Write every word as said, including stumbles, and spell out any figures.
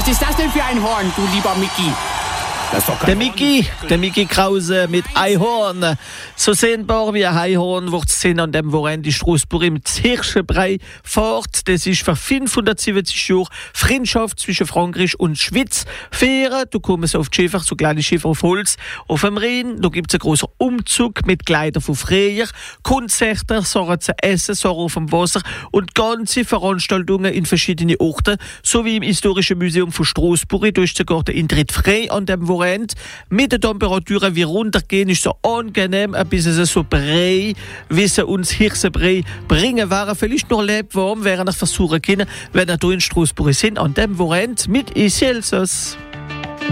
Was ist das denn für ein Horn, du lieber Micky? Das ist doch kein Der Micky, der Micky Krause mit Einhorn. So sehbar wie ein Einhorn wird es sehen an dem Wochenende in Straßburg im Zirchenbrei fort. Das ist vor fünfhundertsiebzig Jahren Freundschaft zwischen Frankreich und Schweiz feiern. Du kommst auf die Schiffer, so kleine Schiffer auf Holz, auf dem Rhein. Da gibt es einen großen Umzug mit Kleidern von Freier, Konzerte, Sachen zu essen, Sachen auf dem Wasser und ganze Veranstaltungen in verschiedenen Orten, sowie im Historischen Museum von Straßburg. Da ist sogar der Eintritt frei an dem Wochenende. Mit den Temperaturen wie runtergehen, ist so angenehm, ein bisschen so Brei, wie sie uns Hirsenbrei bringen werden. Vielleicht noch lebwarm, während wir versuchen können, wenn wir hier in Straßburg sind, an dem Wochenende mit Isi Elsass.